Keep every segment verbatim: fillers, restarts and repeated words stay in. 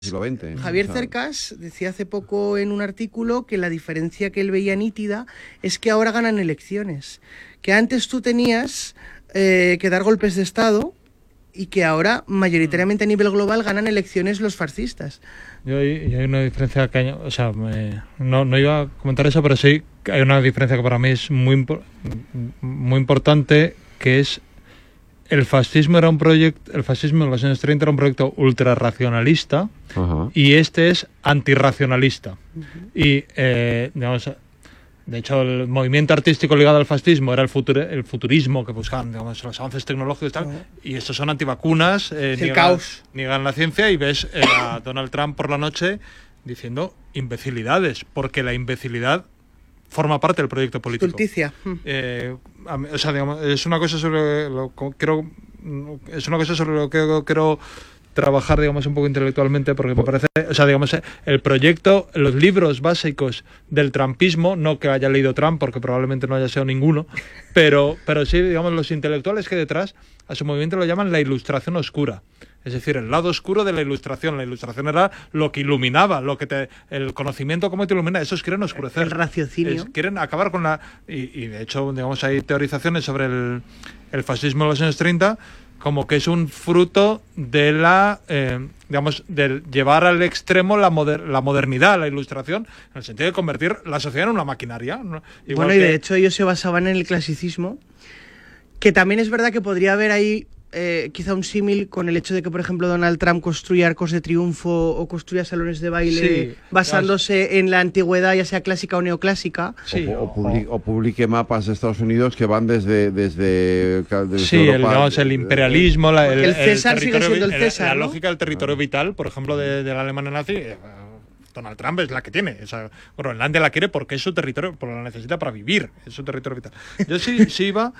siglo veinte. Javier o sea, Cercas decía hace poco en un artículo que la diferencia que él veía nítida es que ahora ganan elecciones. Que antes tú tenías eh, que dar golpes de Estado y que ahora, mayoritariamente a nivel global, ganan elecciones los fascistas. Yo hay, yo hay una diferencia que... O sea, me, no, no iba a comentar eso, pero sí que hay una diferencia que para mí es muy, muy importante, que es el fascismo era un proyecto, el fascismo en los años treinta era un proyecto ultrarracionalista. Ajá. Y este es antirracionalista. Uh-huh. Y, eh, digamos, de hecho, el movimiento artístico ligado al fascismo era el, futur, el futurismo, que buscaban, digamos, los avances tecnológicos y tal, uh-huh. y estos son antivacunas, eh, niegan, el caos. niegan la ciencia, y ves eh, a Donald Trump por la noche diciendo imbecilidades, porque la imbecilidad forma parte del proyecto político. Stulticia. Eh, o sea, digamos, es una cosa sobre lo que creo, es una cosa sobre lo que quiero trabajar, digamos, un poco intelectualmente, porque me parece, o sea, digamos, el proyecto, los libros básicos del trumpismo, no que haya leído Trump, porque probablemente no haya sido ninguno, pero, pero sí, digamos, los intelectuales que detrás a su movimiento lo llaman la ilustración oscura. Es decir, el lado oscuro de la ilustración. La ilustración era lo que iluminaba, lo que te, el conocimiento, cómo te ilumina. Esos quieren oscurecer. El raciocinio. Es, quieren acabar con la... Y, y de hecho, digamos, hay teorizaciones sobre el, el fascismo de los años treinta, como que es un fruto de la, eh, digamos, de llevar al extremo la, moder, la modernidad, la ilustración, en el sentido de convertir la sociedad en una maquinaria. ¿no? Igual bueno, y que... de hecho ellos se basaban en el clasicismo, que también es verdad que podría haber ahí eh, quizá un símil con el hecho de que, por ejemplo, Donald Trump construya arcos de triunfo o construya salones de baile sí, basándose las... en la antigüedad, ya sea clásica o neoclásica. Sí, o, o, publique, o publique mapas de Estados Unidos que van desde... desde, desde sí, Europa, el, digamos, el imperialismo, la, el, el César el sigue siendo el César, La, la ¿no? lógica del territorio vital, por ejemplo, de, de la Alemania nazi... Donald Trump es la que tiene. O sea, Groenlandia la quiere porque es su territorio, porque la necesita para vivir, es su territorio vital. Yo sí, sí iba...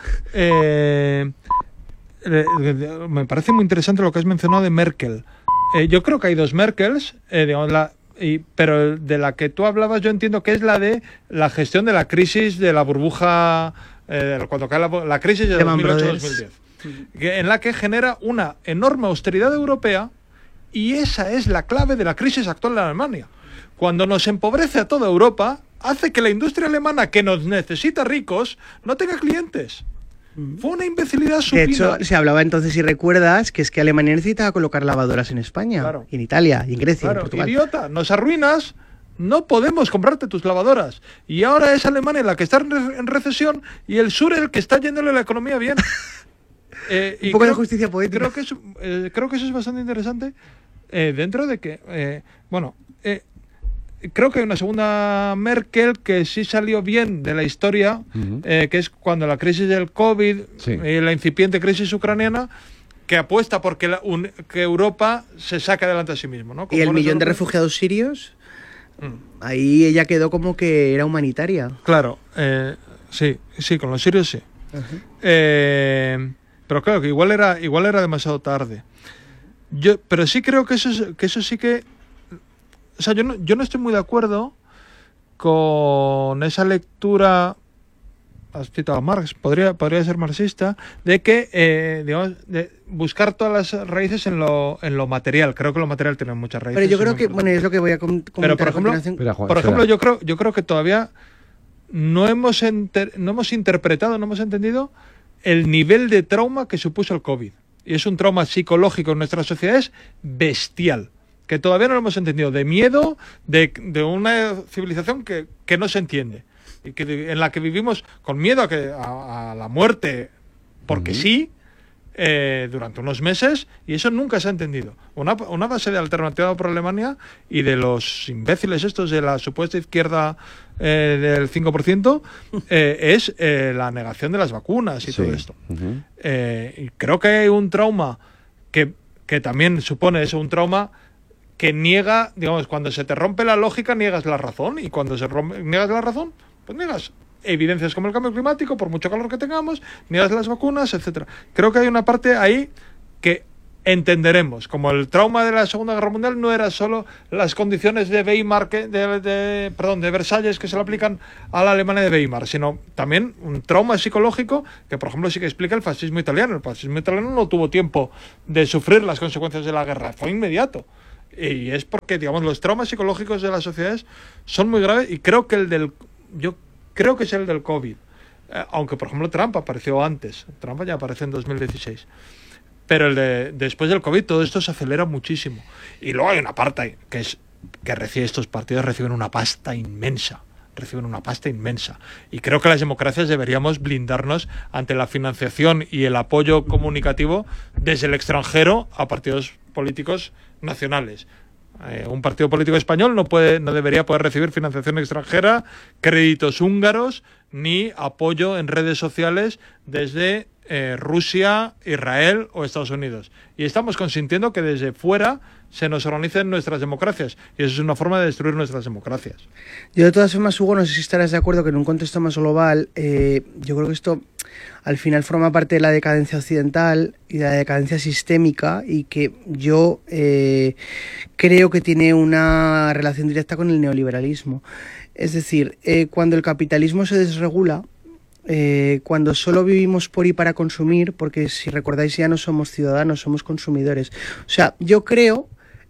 Eh, eh, me parece muy interesante lo que has mencionado de Merkel. Eh, yo creo que hay dos Merkels, eh, digamos, la, y, pero de la que tú hablabas yo entiendo que es la de la gestión de la crisis de la burbuja, eh, cuando cae la, la crisis de, de dos mil ocho a dos mil diez, que, en la que genera una enorme austeridad europea, y esa es la clave de la crisis actual de Alemania. Cuando nos empobrece a toda Europa, hace que la industria alemana, que nos necesita ricos, no tenga clientes. Fue una imbecilidad supina. De hecho, se hablaba entonces, si recuerdas, que es que Alemania necesitaba colocar lavadoras en España, claro. y en Italia, y en Grecia, claro, en Portugal. Idiota, nos arruinas, no podemos comprarte tus lavadoras. Y ahora es Alemania la que está en recesión y el sur el que está yéndole la economía bien. eh, Un poco creo, de justicia poética. Creo que, es, eh, creo que eso es bastante interesante, eh, dentro de que, eh, bueno... Eh, creo que hay una segunda Merkel que sí salió bien de la historia, uh-huh. eh, que es cuando la crisis del COVID, sí. eh, la incipiente crisis ucraniana, que apuesta porque la, un, que Europa se saque adelante a sí mismo, ¿no? Y el millón de refugiados sirios, mm. ahí ella quedó como que era humanitaria. Claro, eh, sí, sí, con los sirios sí. Uh-huh. Eh, pero claro, que igual era, igual era demasiado tarde. Yo, pero sí creo que eso, que eso sí que... O sea, yo no, yo no estoy muy de acuerdo con esa lectura, has citado a Marx, podría, podría ser marxista, de que, eh, digamos, de buscar todas las raíces en lo, en lo material. Creo que lo material tiene muchas raíces. Pero yo creo que, bueno, es lo que voy a com- comentar. Pero, por ejemplo, Mira, Juan, por ejemplo yo creo, yo creo que todavía no hemos, enter, no hemos interpretado, no hemos entendido el nivel de trauma que supuso el COVID. Y es un trauma psicológico en nuestras sociedades bestial, que todavía no lo hemos entendido, de miedo de, de una civilización que, que no se entiende, y que, en la que vivimos con miedo a, que, a, a la muerte, porque uh-huh. sí, eh, durante unos meses, y eso nunca se ha entendido. Una, una base de alternativa por Alemania y de los imbéciles estos de la supuesta izquierda eh, del cinco por ciento eh, es eh, la negación de las vacunas y sí. todo esto. Uh-huh. Eh, y creo que hay un trauma que, que también supone eso, un trauma que niega, digamos, cuando se te rompe la lógica, niegas la razón, y cuando se rompe, niegas la razón, pues niegas evidencias como el cambio climático, por mucho calor que tengamos, niegas las vacunas, etcétera. Creo que hay una parte ahí que entenderemos, como el trauma de la Segunda Guerra Mundial no era solo las condiciones de Weimar, que, de, de, perdón, de Versalles que se le aplican a la Alemania de Weimar, sino también un trauma psicológico que, por ejemplo, sí que explica el fascismo italiano. El fascismo italiano no tuvo tiempo de sufrir las consecuencias de la guerra, fue inmediato. Y es porque, digamos, los traumas psicológicos de las sociedades son muy graves, y creo que el del... Yo creo que es el del COVID. Eh, aunque, por ejemplo, Trump apareció antes. Trump ya apareció en dos mil dieciséis. Pero el de, después del COVID todo esto se acelera muchísimo. Y luego hay una parte que es que recibe, estos partidos reciben una pasta inmensa. Reciben una pasta inmensa. Y creo que las democracias deberíamos blindarnos ante la financiación y el apoyo comunicativo desde el extranjero a partidos políticos nacionales. Eh, un partido político español no puede, no debería poder recibir financiación extranjera, créditos húngaros, ni apoyo en redes sociales desde eh, Rusia, Israel o Estados Unidos. Y estamos consintiendo que desde fuera se nos organicen nuestras democracias. Y eso es una forma de destruir nuestras democracias. Yo de todas formas, Hugo, no sé si estarás de acuerdo que en un contexto más global, eh, yo creo que esto al final forma parte de la decadencia occidental y de la decadencia sistémica, y que yo eh, creo que tiene una relación directa con el neoliberalismo. Es decir, eh, cuando el capitalismo se desregula, eh, cuando solo vivimos por y para consumir, porque si recordáis ya no somos ciudadanos, somos consumidores. O sea, yo creo,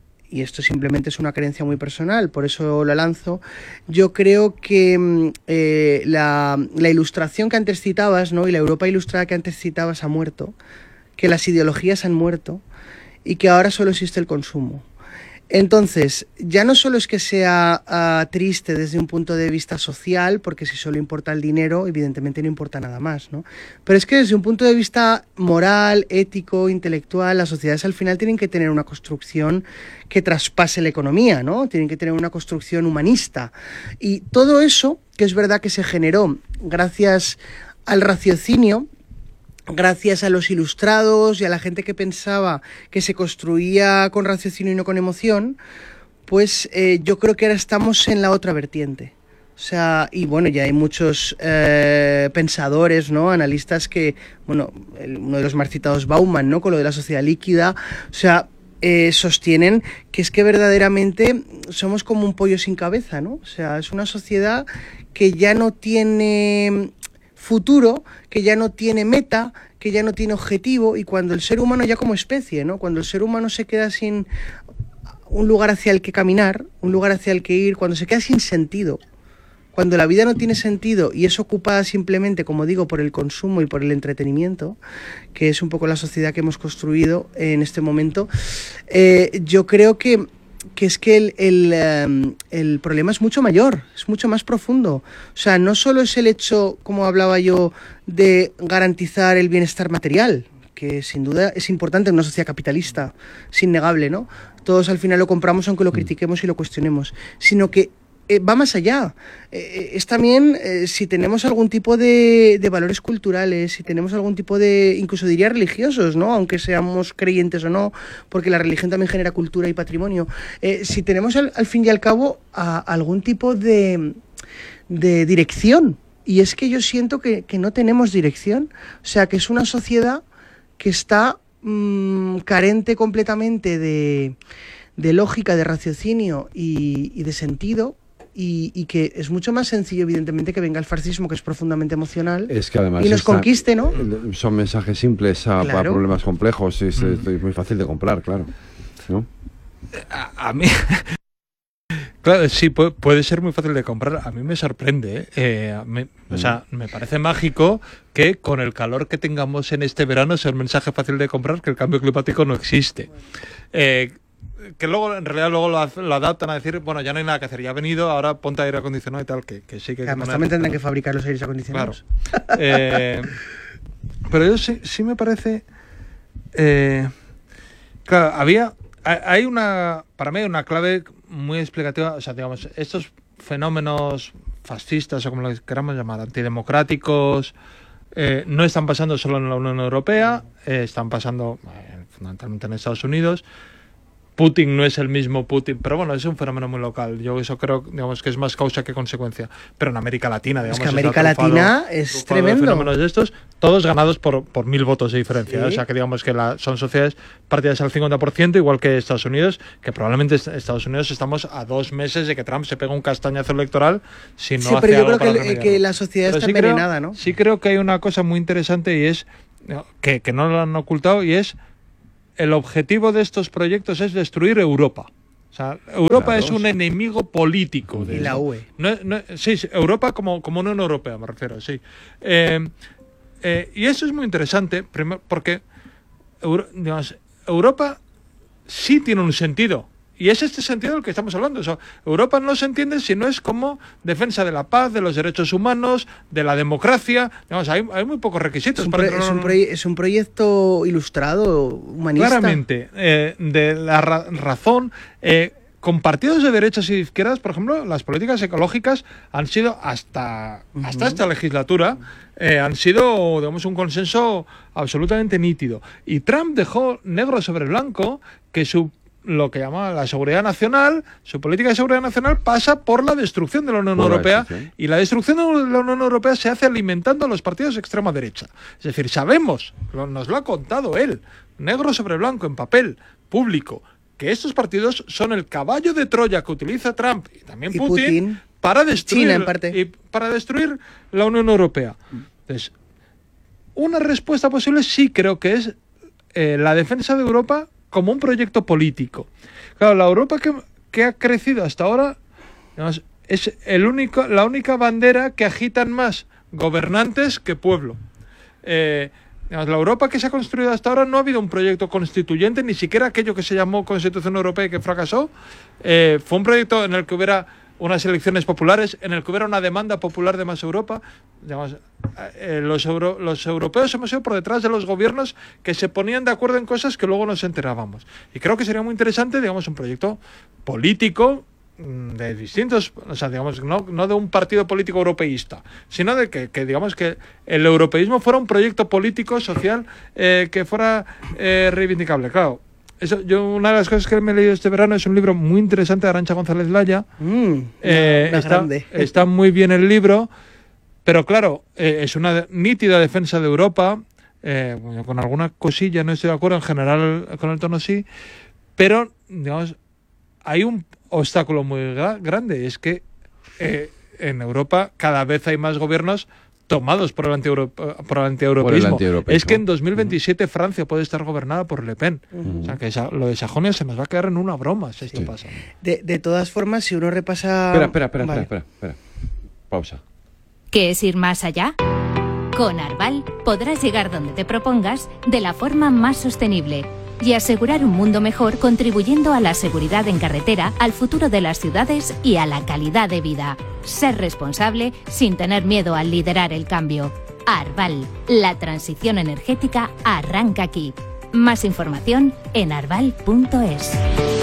y esto simplemente es una creencia muy personal, por eso la lanzo, yo creo que eh, la, la ilustración que antes citabas, ¿no?, y la Europa ilustrada que antes citabas ha muerto, que las ideologías han muerto y que ahora solo existe el consumo. Entonces, ya no solo es que sea uh, triste desde un punto de vista social, porque si solo importa el dinero, evidentemente no importa nada más, ¿no? Pero es que desde un punto de vista moral, ético, intelectual, las sociedades al final tienen que tener una construcción que traspase la economía, ¿no? Tienen que tener una construcción humanista. Y todo eso, que es verdad que se generó gracias al raciocinio, gracias a los ilustrados y a la gente que pensaba que se construía con raciocinio y no con emoción, pues eh, yo creo que ahora estamos en la otra vertiente. O sea, y bueno, ya hay muchos eh, pensadores, ¿no?, analistas que, bueno, el, uno de los más citados, Bauman, ¿no?, con lo de la sociedad líquida, o sea, eh, sostienen que es que verdaderamente somos como un pollo sin cabeza, ¿no? O sea, es una sociedad que ya no tiene futuro, que ya no tiene meta, que ya no tiene objetivo, y cuando el ser humano ya como especie, ¿no?, cuando el ser humano se queda sin un lugar hacia el que caminar, un lugar hacia el que ir, cuando se queda sin sentido, cuando la vida no tiene sentido y es ocupada simplemente, como digo, por el consumo y por el entretenimiento, que es un poco la sociedad que hemos construido en este momento, eh, yo creo que que es que el, el, um, el problema es mucho mayor, es mucho más profundo. O sea, no solo es el hecho, como hablaba yo, de garantizar el bienestar material, que sin duda es importante en una sociedad capitalista, es innegable, ¿no? Todos al final lo compramos aunque lo critiquemos y lo cuestionemos, sino que eh, va más allá. Eh, es también eh, si tenemos algún tipo de, de valores culturales, si tenemos algún tipo de, incluso diría religiosos, ¿no?, aunque seamos creyentes o no, porque la religión también genera cultura y patrimonio. Eh, si tenemos al, al fin y al cabo a, algún tipo de, de dirección. Y es que yo siento que, que no tenemos dirección. O sea, que es una sociedad que está mmm, carente completamente de, de lógica, de raciocinio y, y de sentido. Y, y que es mucho más sencillo, evidentemente, que venga el fascismo, que es profundamente emocional, es que además y nos esta, conquiste, ¿no? Son mensajes simples a, Claro. para problemas complejos, es, Mm. es muy fácil de comprar, claro, ¿no? A, a mí... Claro, sí, puede, puede ser muy fácil de comprar. A mí me sorprende, ¿eh? Eh, me, o sea, me parece mágico que con el calor que tengamos en este verano sea un mensaje fácil de comprar, que el cambio climático no existe. Eh, que luego, en realidad, luego lo, lo adaptan a decir, bueno, ya no hay nada que hacer, ya ha venido, ahora ponte aire acondicionado y tal, que, que sí que... Además que también tendrán que fabricar los aires acondicionados. Claro. Eh, pero yo sí, sí me parece... Eh, claro, había... Hay una... Para mí hay una clave muy explicativa, o sea, digamos, estos fenómenos fascistas, o como los queramos llamar, antidemocráticos, eh, no están pasando solo en la Unión Europea, eh, están pasando eh, fundamentalmente en Estados Unidos. Putin no es el mismo Putin, pero bueno, es un fenómeno muy local. Yo eso creo, digamos, que es más causa que consecuencia. Pero en América Latina, digamos, es que América Latina es tremendo. Fenómenos de estos, todos ganados por, por mil votos de diferencia. Sí. O sea, que digamos que la, son sociedades partidas al cincuenta por ciento, igual que Estados Unidos, que probablemente Estados Unidos estamos a dos meses de que Trump se pegue un castañazo electoral si no sí, hace pero yo algo creo para que, que la sociedad pero está sí envenenada, creo, ¿no? Sí creo que hay una cosa muy interesante y es que, que no lo han ocultado, y es el objetivo de estos proyectos es destruir Europa. O sea, Europa Claro, es un sí. enemigo político. De Y la eso. U E. No, no, sí, sí, Europa como, como Unión Europea, me refiero, sí. Eh, eh, y eso es muy interesante, primero, porque Euro- digamos, Europa sí tiene un sentido. Y es este sentido del que estamos hablando. O sea, Europa no se entiende si no es como defensa de la paz, de los derechos humanos, de la democracia. Digamos, hay, hay muy pocos requisitos Es un, para pro- entrar es en un un- proye- es un proyecto ilustrado, humanista. Claramente, eh, de la ra- razón, eh, con partidos de derechas y de izquierdas, por ejemplo, las políticas ecológicas han sido hasta, hasta esta legislatura, eh, han sido, digamos, un consenso absolutamente nítido. Y Trump dejó negro sobre blanco que su lo que llama la seguridad nacional, su política de seguridad nacional pasa por la destrucción de la Unión Por la Europea, destrucción. y la destrucción de la Unión Europea se hace alimentando a los partidos de extrema derecha. Es decir, sabemos, lo- nos lo ha contado él, negro sobre blanco, en papel, público, que estos partidos son el caballo de Troya que utiliza Trump y también Y Putin, Putin. para destruir China, en parte. y para destruir la Unión Europea. Entonces, una respuesta posible sí creo que es eh, la defensa de Europa como un proyecto político. Claro, la Europa que, que ha crecido hasta ahora, digamos, es el único, la única bandera que agitan más gobernantes que pueblo. Eh, digamos, la Europa que se ha construido hasta ahora no ha habido un proyecto constituyente, ni siquiera aquello que se llamó Constitución Europea y que fracasó. Eh, fue un proyecto en el que hubiera unas elecciones populares, en el que hubiera una demanda popular de más Europa. Digamos, eh, los, euro, los europeos hemos ido por detrás de los gobiernos que se ponían de acuerdo en cosas que luego nos enterábamos. Y creo que sería muy interesante, digamos, un proyecto político mm, de distintos, o sea, digamos, no, no de un partido político europeísta, sino de que, que digamos, que el europeísmo fuera un proyecto político, social, eh, que fuera eh, reivindicable. Claro, eso, yo, una de las cosas que me he leído este verano es un libro muy interesante de Arantxa González Laya. Mm, Eh, una está, grande. está muy bien el libro, pero claro, eh, es una de- nítida defensa de Europa, eh, bueno, con alguna cosilla no estoy de acuerdo, en general con el tono sí, pero digamos, hay un obstáculo muy gra- grande, es que eh, en Europa cada vez hay más gobiernos tomados por el, antieurope- por el antieuropeísmo. antieuropeísmo. Es que en dos mil veintisiete Francia puede estar gobernada por Le Pen. O sea, que esa- lo de Sajonia se nos va a quedar en una broma si esto Sí. pasa. De, de todas formas, si uno repasa... Espera, espera, espera, Vale. espera, espera, espera. Pausa. ¿Qué es ir más allá? Con Arval podrás llegar donde te propongas de la forma más sostenible y asegurar un mundo mejor, contribuyendo a la seguridad en carretera, al futuro de las ciudades y a la calidad de vida. Ser responsable sin tener miedo al liderar el cambio. Arval, la transición energética arranca aquí. Más información en arval punto es.